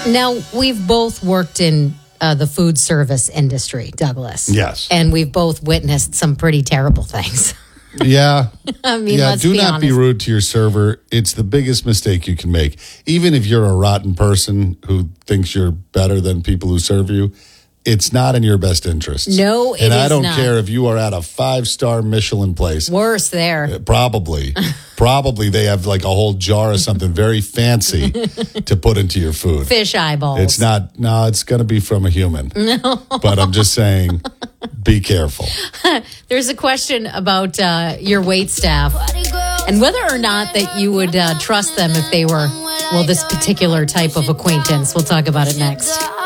Now, we've both worked in the food service industry, Douglas. Yes. And we've both witnessed some pretty terrible things. Yeah. I mean, yeah, let's do be not honest. be rude to your server. It's the biggest mistake you can make. Even if you're a rotten person who thinks you're better than people who serve you, it's not in your best interest. No, it And I is don't not. care if you are at a 5-star Michelin place. Worse there. Probably they have like a whole jar of something very fancy to put into your food. Fish eyeballs. It's not, no, it's going to be from a human. No. But I'm just saying, be careful. There's a question about your wait staff and whether or not that you would trust them if they were, well, this particular type of acquaintance. We'll talk about it next.